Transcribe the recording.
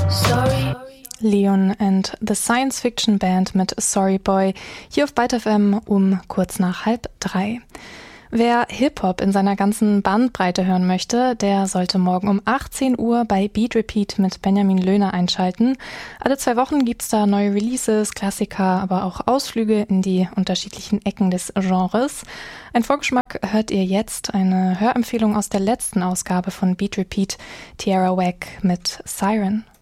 Leon and the Science Fiction Band mit Sorry Boy, hier auf Byte FM um kurz nach 2:30. Wer Hip-Hop in seiner ganzen Bandbreite hören möchte, der sollte morgen um 18 Uhr bei Beat Repeat mit Benjamin Löhner einschalten. Alle 2 Wochen gibt's da neue Releases, Klassiker, aber auch Ausflüge in die unterschiedlichen Ecken des Genres. Ein Vorgeschmack hört ihr jetzt, eine Hörempfehlung aus der letzten Ausgabe von Beat Repeat, Tierra Whack mit Siren.